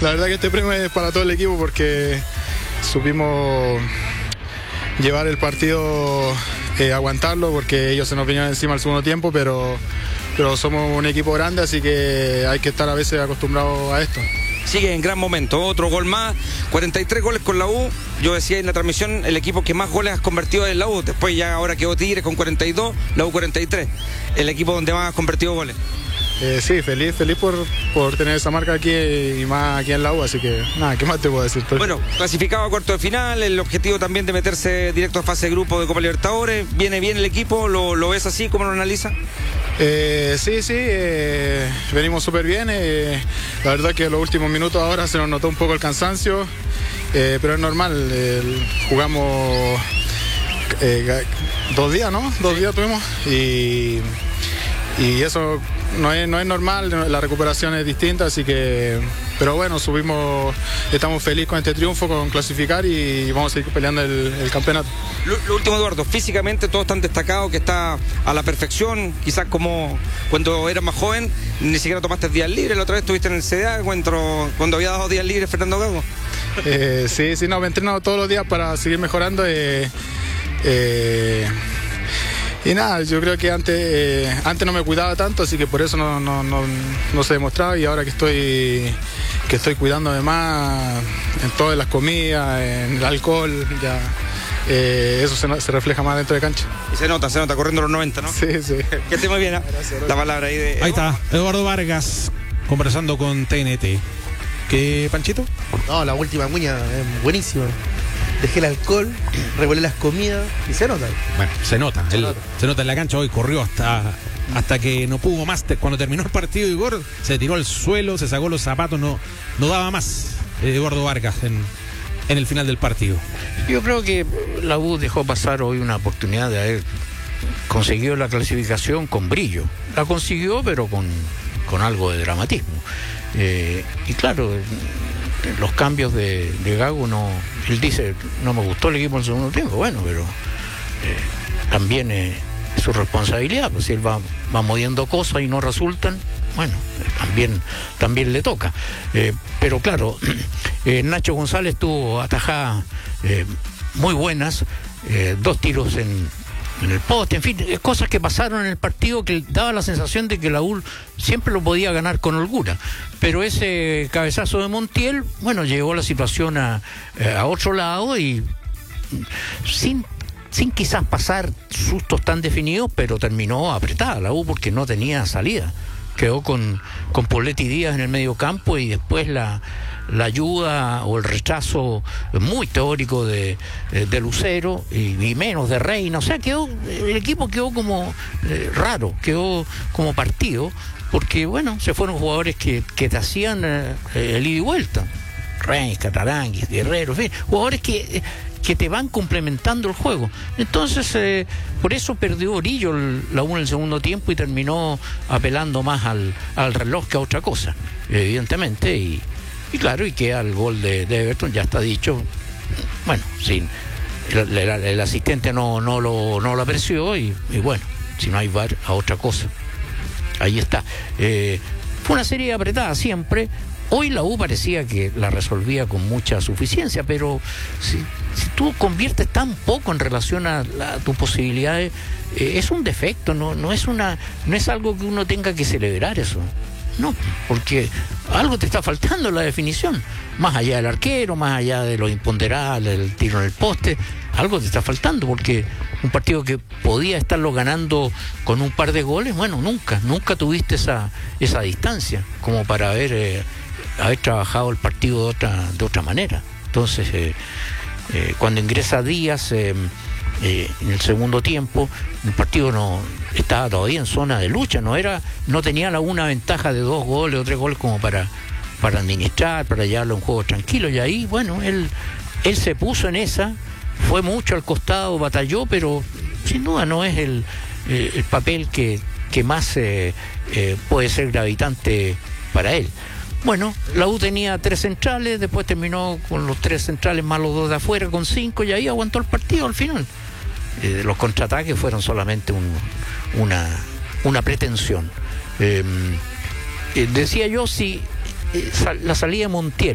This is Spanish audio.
La verdad que este premio es para todo el equipo porque supimos llevar el partido, aguantarlo, porque ellos se nos vinieron encima al segundo tiempo, pero somos un equipo grande, así que hay que estar a veces acostumbrados a esto. Sigue en gran momento, otro gol más, 43 goles con la U. Yo decía en la transmisión, el equipo que más goles has convertido es la U. Después ya ahora quedó Tigres con 42, la U 43. El equipo donde más has convertido goles. Sí, feliz por tener esa marca aquí y más aquí en la U, así que nada, ¿qué más te puedo decir? Bueno, clasificado a cuarto de final, el objetivo también de meterse directo a fase de grupo de Copa Libertadores. ¿Viene bien el equipo? ¿Lo ves así? ¿Cómo lo analiza? Sí, venimos súper bien. La verdad que en los últimos minutos ahora se nos notó un poco el cansancio, pero es normal. Jugamos 2 días, ¿no? 2 días tuvimos y eso no es normal, la recuperación es distinta, así que, pero bueno, estamos felices con este triunfo, con clasificar y vamos a seguir peleando el campeonato. Lo último, Eduardo, físicamente todos están destacados, que está a la perfección, quizás como cuando eras más joven, ni siquiera tomaste días libres, la otra vez estuviste en el CDA cuando había dado días libres Fernando Gago. Sí, me entreno todos los días para seguir mejorando. Y nada, yo creo que antes no me cuidaba tanto, así que por eso no se demostraba, y ahora que estoy cuidándome más en todas las comidas, en el alcohol, ya eso se refleja más dentro de cancha. Y se nota corriendo los 90, ¿no? Sí. Que esté muy bien, ¿eh? Gracias, la palabra ahí de... Ahí está, Eduardo Vargas conversando con TNT. ¿Qué, Panchito? No, la última cuña es buenísima. Dejé el alcohol, revolé las comidas y se nota. Bueno, se nota en la cancha. Hoy corrió hasta que no pudo más. Cuando terminó el partido, Igor se tiró al suelo, se sacó los zapatos, no daba más. Eduardo Vargas en el final del partido. Yo creo que la U dejó pasar hoy una oportunidad de haber conseguido la clasificación con brillo. La consiguió, pero con algo de dramatismo. Y claro, los cambios de Gago, él dice, no me gustó el equipo en el segundo tiempo. Bueno, pero también es su responsabilidad, pues si él va moviendo cosas y no resultan, bueno, también le toca. Pero claro, Nacho González tuvo atajadas muy buenas, 2 tiros en el poste, en fin, cosas que pasaron en el partido que daba la sensación de que la U siempre lo podía ganar con holgura, pero ese cabezazo de Montiel, bueno, llevó la situación a otro lado y sin quizás pasar sustos tan definidos, pero terminó apretada la U porque no tenía salida. Quedó con Poletti Díaz en el medio campo y después la ayuda o el rechazo muy teórico de Lucero y menos de Reina. O sea, el equipo quedó como raro, quedó como partido, porque bueno, se fueron jugadores que te hacían el ida y vuelta. Reina, Cataranguis, Guerrero, en fin, jugadores que te van complementando el juego. Entonces, por eso perdió Orillo la U en el segundo tiempo y terminó apelando más al reloj que a otra cosa, evidentemente, y claro, y queda el gol de Everton, ya está dicho. Bueno, sí, el asistente no lo apreció y bueno, si no hay VAR, a otra cosa. Ahí está. Fue una serie apretada siempre. Hoy la U parecía que la resolvía con mucha suficiencia, pero si tú conviertes tan poco en relación a tus posibilidades, es un defecto, no es algo que uno tenga que celebrar eso. No, porque algo te está faltando en la definición, más allá del arquero, más allá de lo imponderable, el tiro en el poste, algo te está faltando, porque un partido que podía estarlo ganando con un par de goles, bueno, nunca tuviste esa distancia como para haber trabajado el partido de otra manera. Entonces, cuando ingresa Díaz en el segundo tiempo, el partido no estaba todavía en zona de lucha, no tenía una ventaja de 2 goles o 3 goles como para administrar, para llevarlo a un juego tranquilo, y ahí, bueno, él se puso en esa, fue mucho al costado, batalló, pero sin duda no es el papel que más puede ser gravitante para él. Bueno, la U tenía 3 centrales, después terminó con los 3 centrales más los 2 de afuera con 5, y ahí aguantó el partido al final. Los contraataques fueron solamente una pretensión. Decía yo, si la salida de Montiel